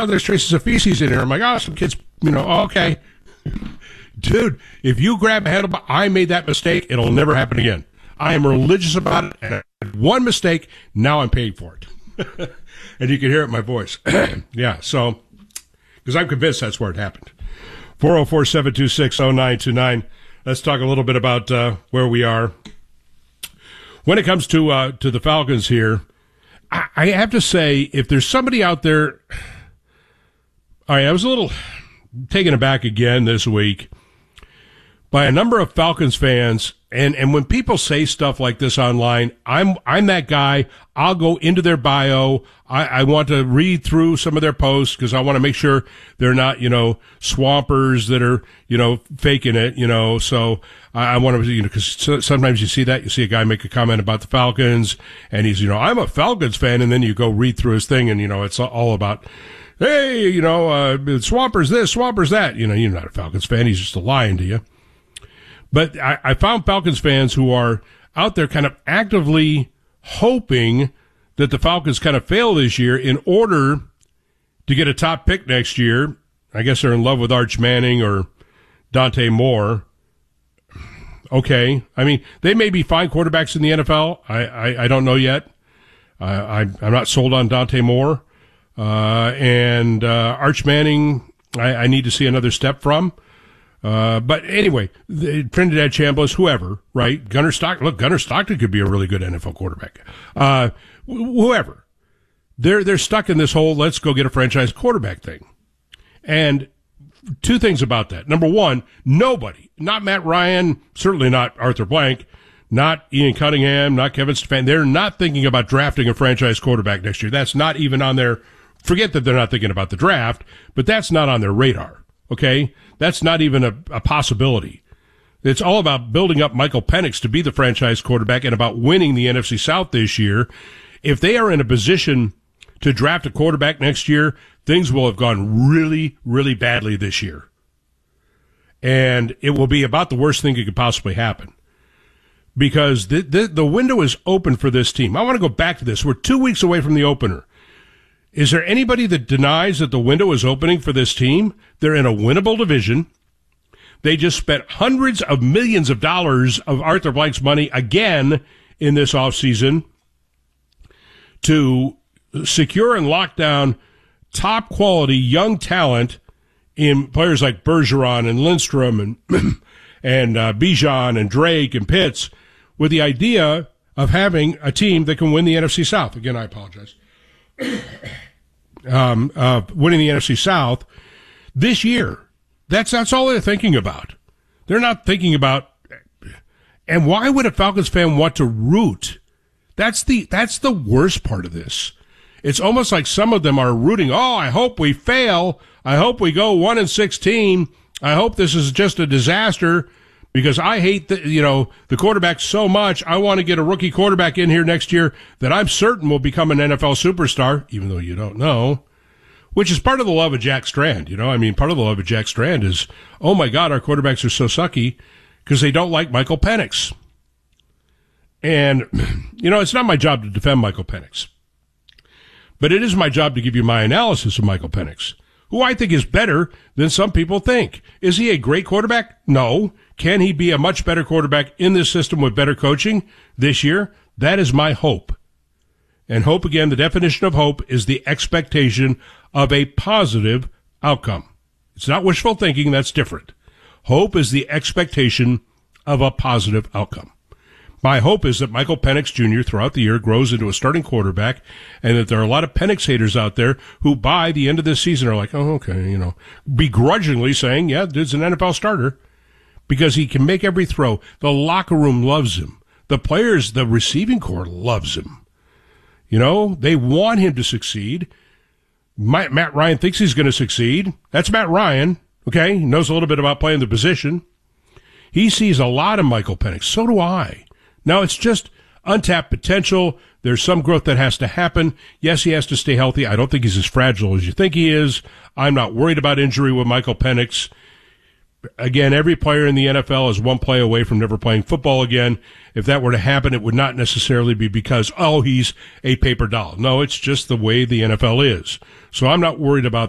oh, there's traces of feces in here. I'm like, oh, some kids, okay. Dude, if you grab a handlebar, I made that mistake. It'll never happen again. I am religious about it. And one mistake, now I'm paying for it. And you can hear it in my voice. Yeah, so, because I'm convinced that's where it happened. 404-726-0929. Let's talk a little bit about where we are. When it comes to the Falcons here, I have to say, if there's somebody out there, all right, I was a little taken aback again this week by a number of Falcons fans, and when people say stuff like this online, I'm that guy. I'll go into their bio. I want to read through some of their posts because I want to make sure they're not, swampers that are, faking it, so I want to, because sometimes you see that, you see a guy make a comment about the Falcons and he's, I'm a Falcons fan, and then you go read through his thing and, it's all about, hey, swampers this, swampers that, you're not a Falcons fan. He's just lying to you. But I found Falcons fans who are out there kind of actively hoping that the Falcons kind of fail this year in order to get a top pick next year. I guess they're in love with Arch Manning or Dante Moore. Okay. I mean, they may be fine quarterbacks in the NFL. I don't know yet. I'm not sold on Dante Moore. And Arch Manning, I need to see another step from. But anyway, Trinidad Chambliss, whoever, right? Gunnar Stockton could be a really good NFL quarterback. Whoever. They're stuck in this whole let's go get a franchise quarterback thing. And two things about that. Number one, nobody, not Matt Ryan, certainly not Arthur Blank, not Ian Cunningham, not Kevin Stefanski, they're not thinking about drafting a franchise quarterback next year. That's not even on their, forget that they're not thinking about the draft, but that's not on their radar. Okay? That's not even a possibility. It's all about building up Michael Penix to be the franchise quarterback and about winning the NFC South this year. If they are in a position to draft a quarterback next year, things will have gone really, really badly this year. And it will be about the worst thing that could possibly happen. Because the window is open for this team. I want to go back to this. We're 2 weeks away from the opener. Is there anybody that denies that the window is opening for this team? They're in a winnable division. They just spent hundreds of millions of dollars of Arthur Blank's money again in this offseason to secure and lock down top quality young talent in players like Bergeron and Lindstrom and and Bijan and Drake and Pitts, with the idea of having a team that can win the NFC South. Again, I apologize. Winning the NFC South this year. That's all they're thinking about. They're not thinking about, and why would a Falcons fan want to root? That's the worst part of this. It's almost like some of them are rooting, oh, I hope we fail. I hope we go 1-16. I hope this is just a disaster because I hate the quarterback so much. I want to get a rookie quarterback in here next year that I'm certain will become an NFL superstar, even though you don't know, which is part of the love of Jack Strand. Part of the love of Jack Strand is, oh my God, our quarterbacks are so sucky because they don't like Michael Penix. And, it's not my job to defend Michael Penix, but it is my job to give you my analysis of Michael Penix, who I think is better than some people think. Is he a great quarterback? No. Can he be a much better quarterback in this system with better coaching this year? That is my hope. And hope, again, the definition of hope is the expectation of a positive outcome. It's not wishful thinking. That's different. Hope is the expectation of a positive outcome. My hope is that Michael Penix Jr. throughout the year grows into a starting quarterback and that there are a lot of Penix haters out there who by the end of this season are like, oh, okay, begrudgingly saying, yeah, dude's an NFL starter because he can make every throw. The locker room loves him. The players, the receiving corps loves him. They want him to succeed. Matt Ryan thinks he's going to succeed. That's Matt Ryan, okay? He knows a little bit about playing the position. He sees a lot of Michael Penix. So do I. Now, it's just untapped potential. There's some growth that has to happen. Yes, he has to stay healthy. I don't think he's as fragile as you think he is. I'm not worried about injury with Michael Penix. Again, every player in the NFL is one play away from never playing football again. If that were to happen, it would not necessarily be because, he's a paper doll. No, it's just the way the NFL is. So I'm not worried about